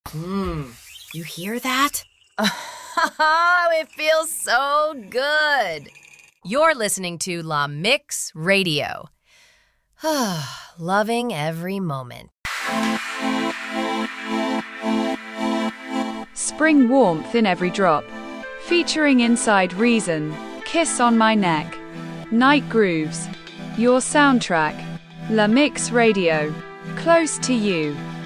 You hear that? It feels so good. You're listening to La Mix Radio. Loving every moment. Spring warmth in every drop. Featuring Inside Reason, Kiss on My Neck, Night Grooves. Your soundtrack. La Mix Radio. Close to you.